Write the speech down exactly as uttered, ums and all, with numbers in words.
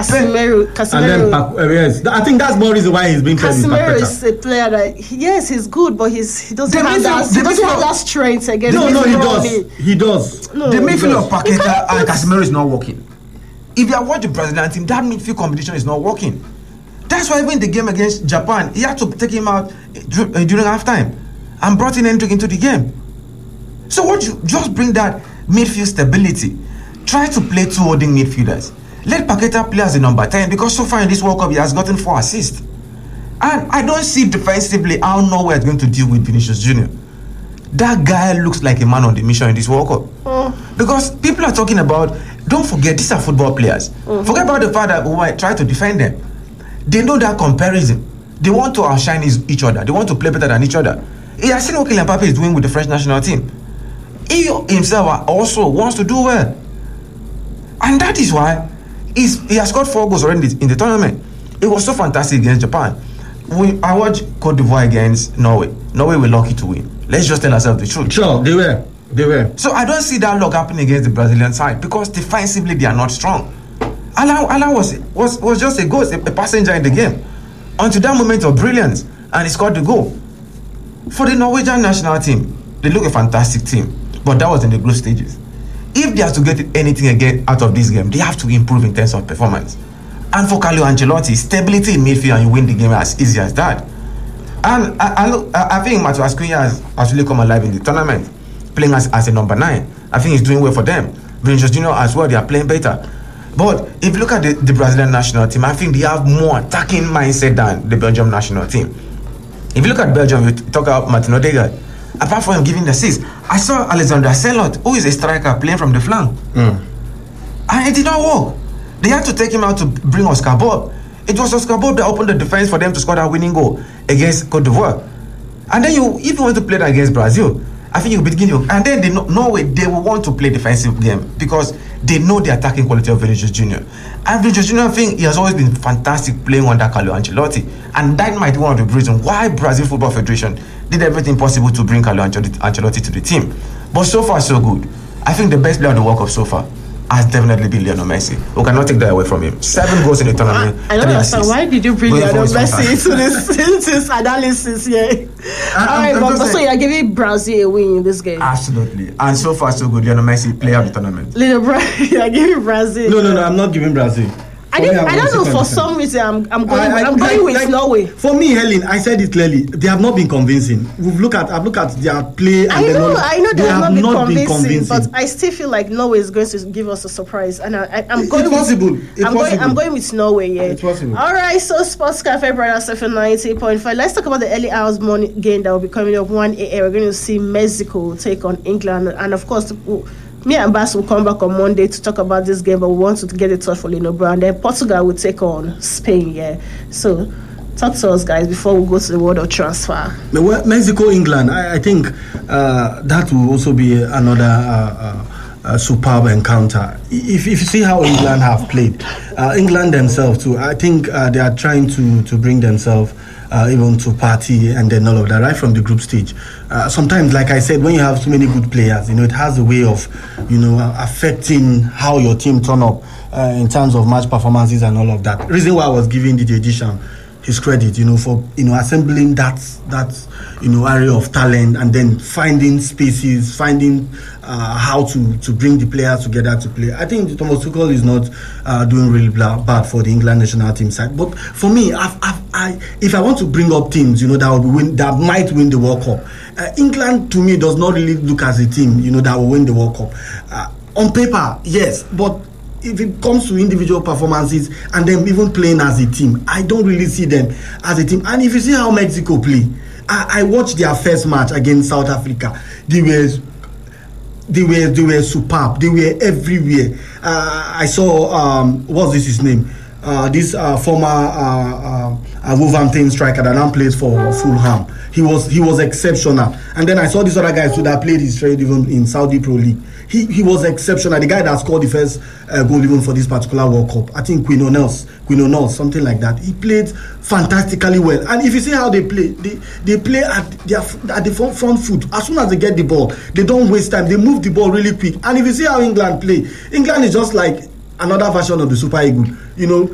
Casemiro, Casemiro. And then, uh, yes, I think that's more reason why he's being played with Casemiro Paqueta. is a player that, yes, he's good, but he's he doesn't The have midfield- that. He the doesn't have midfield- that strength against. No, no, he does. Ronnie. He does. No, The he midfield does. of Paqueta You can't and put- Casemiro is not working. If you are watching the Brazilian team, that midfield combination is not working. That's why even the game against Japan, he had to take him out dur- uh, during halftime and brought in Hendrick into the game. So what you just bring that midfield stability. Try to play two holding midfielders. Let Paqueta play as a number ten, because so far in this World Cup he has gotten four assists. And I don't see defensively how Norway is going to deal with Vinicius Junior That guy looks like a man on the mission in this World Cup. Oh. Because people are talking about, don't forget, these are football players. Mm-hmm. Forget about the fact that we might try to defend them. They know that comparison. They want to outshine his, each other. They want to play better than each other. He has seen what Kylian Mbappe is doing with the French national team. He himself also wants to do well. And that is why he's, he has scored four goals already in the tournament. It was so fantastic against Japan. We, I watched Cote d'Ivoire against Norway. Norway were lucky to win. Let's just tell ourselves the truth. Sure, they were. They were. So I don't see that luck happening against the Brazilian side, because defensively they are not strong. Alan, Alan was, was, was just a ghost, a, a passenger in the game. Until that moment of brilliance, and he scored the goal. For the Norwegian national team, they look a fantastic team, but that was in the group stages. If they have to get anything again out of this game, they have to improve in terms of performance. And for Carlo Ancelotti, stability in midfield and you win the game as easy as that. And I, I, look, I, I think Matheus Cunha has, has really come alive in the tournament, playing as, as a number nine. I think he's doing well for them. Vinicius Junior as well, they are playing better. But if you look at the, the Brazilian national team, I think they have more attacking mindset than the Belgium national team. If you look at Belgium, you talk about Martin Odegaard. Apart from him giving the assist, I saw Alexander Selot, who is a striker, playing from the flank. Mm. And it did not work. They had to take him out to bring Oscar Bob. It was Oscar Bob that opened the defense for them to score that winning goal against Cote d'Ivoire. And then you, if you want to play that against Brazil, I think you begin your, and then they know, Norway, they will want to play defensive game because they know the attacking quality of Vinicius Junior And Vinicius Junior, I think he has always been fantastic playing under Carlo Ancelotti, and that might be one of the reasons why Brazil Football Federation did everything possible to bring Carlo Ancelotti to the team. But so far, so good. I think the best player of the World Cup so far has definitely been Lionel Messi. We cannot take that away from him. Seven goals in the tournament. I don't understand. assists. Why did you bring Going Lionel forward is Messi fantastic. into this, into this analysis here? I- All right, I'm but, just but so saying- you're giving Brazil a win in this game. Absolutely. And so far, so good. Lionel Messi, player of the tournament. Little Bra- you're giving Brazil. No, no, no, I'm not giving Brazil. I, For me, didn't, I'm I don't know, gonna for say some reason, I'm, I'm going, I- I- I'm going like- with like- Norway. For me, Helen, I said it clearly. They have not been convincing. We've looked at, I've looked at their play. And I they're know, not, I know they, have not, been, convincing, convincing. but I still feel like Norway is going to give us a surprise, and I, I, I'm going. It's possible. With, It's I'm going. possible. I'm going with Norway. Yeah, It's possible. All right. So Sports Cafe Brothers F M ninety point five. Let's talk about the early hours morning game that will be coming up one a.m. We're going to see Mexico take on England, and of course, me and Bass will come back on Monday to talk about this game, but we want to get it touch for Lino Brown. Then Portugal will take on Spain. Yeah. So talk to us, guys, before we go to the world of transfer. Well, Mexico, England, I, I think uh, that will also be another uh, uh, uh, superb encounter. If, if you see how England have played, uh, England themselves too, I think uh, they are trying to, to bring themselves uh, even to party and then all of that, right from the group stage. Uh, sometimes, like I said, when you have so many good players, you know, it has a way of, you know, uh, affecting how your team turn up uh, in terms of match performances and all of that. Reason why I was giving D J Deschamps his credit, you know, for, you know, assembling that that you know area of talent and then finding spaces, finding uh, how to to bring the players together to play. I think Thomas Tuchel is not uh, doing really bad for the England national team side. But for me, I've, I've, I if I want to bring up teams, you know, that will win, that might win the World Cup. Uh, England to me does not really look as a team, you know, that will win the World Cup. Uh, on paper, yes, but if it comes to individual performances and them even playing as a team, I don't really see them as a team. And if you see how Mexico play, I, I watched their first match against South Africa. They were, they were, they were superb. They were everywhere. Uh, I saw um, what's this his name? Uh, this uh, former uh, uh, Wolverhampton striker that now plays for Fulham. He was he was exceptional. And then I saw this other guy too that played his trade even in Saudi Pro League. He he was exceptional. The guy that scored the first uh, goal even for this particular World Cup. I think Queen O'Neill, Queen O'Neill, something like that. He played fantastically well. And if you see how they play, they they play at their at the front, front foot. As soon as they get the ball, they don't waste time. They move the ball really quick. And if you see how England play, England is just like another version of the Super Eagles. You know,